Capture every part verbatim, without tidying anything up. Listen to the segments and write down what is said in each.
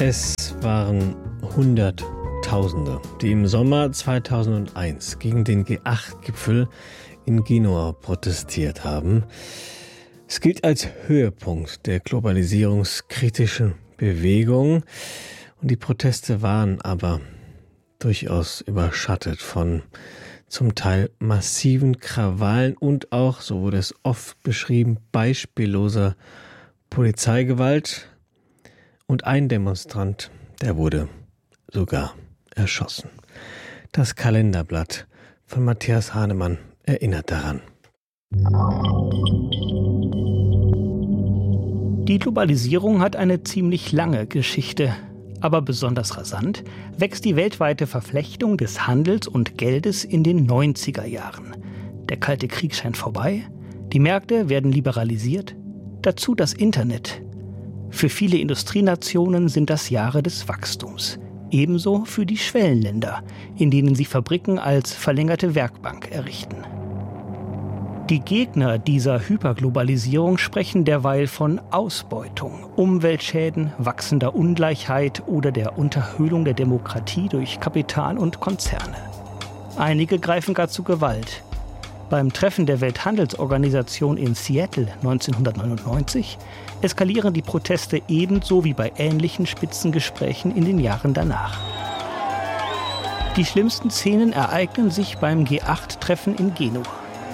Es waren Hunderttausende, die im Sommer zweitausendeins gegen den G acht Gipfel in Genua protestiert haben. Es gilt als Höhepunkt der globalisierungskritischen Bewegung. Und die Proteste waren aber durchaus überschattet von zum Teil massiven Krawallen und auch, so wurde es oft beschrieben, beispielloser Polizeigewalt. Und ein Demonstrant, der wurde sogar erschossen. Das Kalenderblatt von Matthias Hahnemann erinnert daran. Die Globalisierung hat eine ziemlich lange Geschichte. Aber besonders rasant wächst die weltweite Verflechtung des Handels und Geldes in den neunziger Jahren. Der Kalte Krieg scheint vorbei, die Märkte werden liberalisiert, dazu das Internet. Für viele Industrienationen sind das Jahre des Wachstums. Ebenso für die Schwellenländer, in denen sie Fabriken als verlängerte Werkbank errichten. Die Gegner dieser Hyperglobalisierung sprechen derweil von Ausbeutung, Umweltschäden, wachsender Ungleichheit oder der Unterhöhlung der Demokratie durch Kapital und Konzerne. Einige greifen gar zu Gewalt. Beim Treffen der Welthandelsorganisation in Seattle neunzehnhundertneunundneunzig eskalieren die Proteste ebenso wie bei ähnlichen Spitzengesprächen in den Jahren danach. Die schlimmsten Szenen ereignen sich beim G acht Treffen in Genua.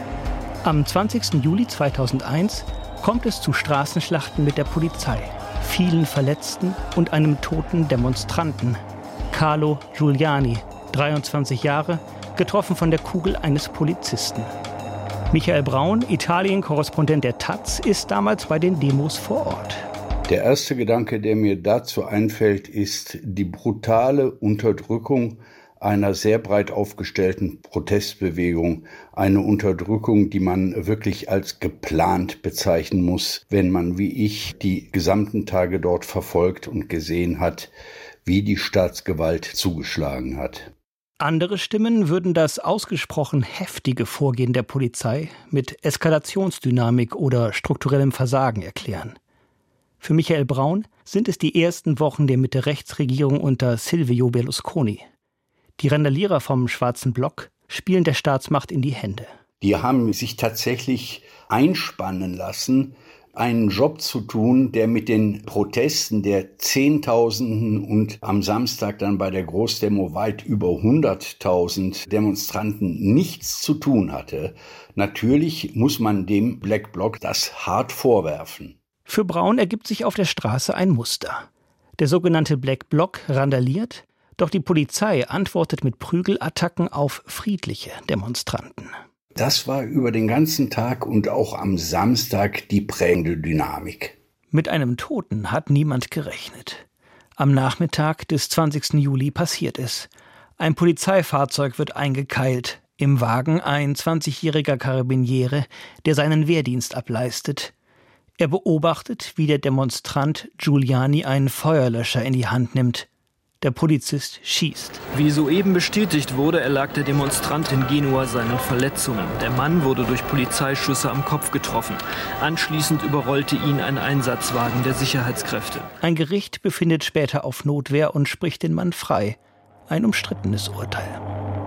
Am zwanzigsten Juli zweitausendeins kommt es zu Straßenschlachten mit der Polizei, vielen Verletzten und einem toten Demonstranten. Carlo Giuliani, dreiundzwanzig Jahre, getroffen von der Kugel eines Polizisten. Michael Braun, Italien-Korrespondent der Taz, ist damals bei den Demos vor Ort. Der erste Gedanke, der mir dazu einfällt, ist die brutale Unterdrückung einer sehr breit aufgestellten Protestbewegung. Eine Unterdrückung, die man wirklich als geplant bezeichnen muss, wenn man wie ich die gesamten Tage dort verfolgt und gesehen hat, wie die Staatsgewalt zugeschlagen hat. Andere Stimmen würden das ausgesprochen heftige Vorgehen der Polizei mit Eskalationsdynamik oder strukturellem Versagen erklären. Für Michael Braun sind es die ersten Wochen der Mitte-Rechts-Regierung unter Silvio Berlusconi. Die Randalierer vom Schwarzen Block spielen der Staatsmacht in die Hände. Die haben sich tatsächlich einspannen lassen, einen Job zu tun, der mit den Protesten der Zehntausenden und am Samstag dann bei der Großdemo weit über hunderttausend Demonstranten nichts zu tun hatte. Natürlich muss man dem Black Bloc das hart vorwerfen. Für Braun ergibt sich auf der Straße ein Muster. Der sogenannte Black Bloc randaliert, doch die Polizei antwortet mit Prügelattacken auf friedliche Demonstranten. Das war über den ganzen Tag und auch am Samstag die prägende Dynamik. Mit einem Toten hat niemand gerechnet. Am Nachmittag des zwanzigsten Juli passiert es. Ein Polizeifahrzeug wird eingekeilt. Im Wagen ein zwanzigjähriger Karabiniere, der seinen Wehrdienst ableistet. Er beobachtet, wie der Demonstrant Giuliani einen Feuerlöscher in die Hand nimmt. Der Polizist schießt. Wie soeben bestätigt wurde, erlag der Demonstrant in Genua seinen Verletzungen. Der Mann wurde durch Polizeischüsse am Kopf getroffen. Anschließend überrollte ihn ein Einsatzwagen der Sicherheitskräfte. Ein Gericht befindet später auf Notwehr und spricht den Mann frei. Ein umstrittenes Urteil.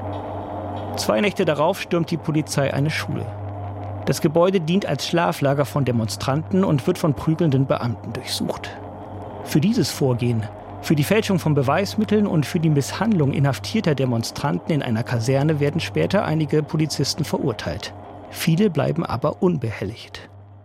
Zwei Nächte darauf stürmt die Polizei eine Schule. Das Gebäude dient als Schlaflager von Demonstranten und wird von prügelnden Beamten durchsucht. Für dieses Vorgehen, für die Fälschung von Beweismitteln und für die Misshandlung inhaftierter Demonstranten in einer Kaserne werden später einige Polizisten verurteilt. Viele bleiben aber unbehelligt.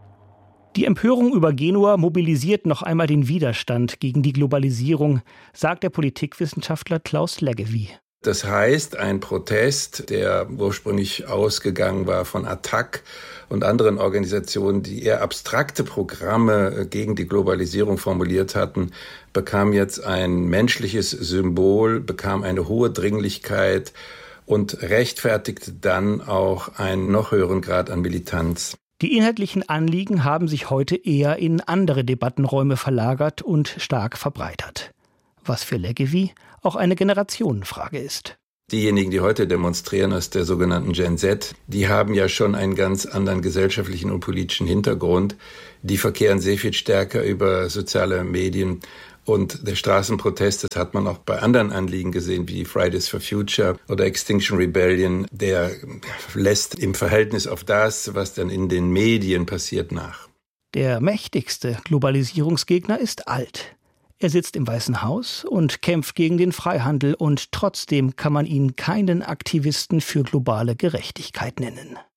Die Empörung über Genua mobilisiert noch einmal den Widerstand gegen die Globalisierung, sagt der Politikwissenschaftler Klaus Leggevi. Das heißt, ein Protest, der ursprünglich ausgegangen war von Attac und anderen Organisationen, die eher abstrakte Programme gegen die Globalisierung formuliert hatten, bekam jetzt ein menschliches Symbol, bekam eine hohe Dringlichkeit und rechtfertigte dann auch einen noch höheren Grad an Militanz. Die inhaltlichen Anliegen haben sich heute eher in andere Debattenräume verlagert und stark verbreitert. Was für Leggevi auch eine Generationenfrage ist. Diejenigen, die heute demonstrieren aus der sogenannten Gen Z, die haben ja schon einen ganz anderen gesellschaftlichen und politischen Hintergrund. Die verkehren sehr viel stärker über soziale Medien Und der Straßenprotest, das hat man auch bei anderen Anliegen gesehen, wie Fridays for Future oder Extinction Rebellion, der lässt im Verhältnis auf das, was dann in den Medien passiert, nach. Der mächtigste Globalisierungsgegner ist alt. Er sitzt im Weißen Haus und kämpft gegen den Freihandel, und trotzdem kann man ihn keinen Aktivisten für globale Gerechtigkeit nennen.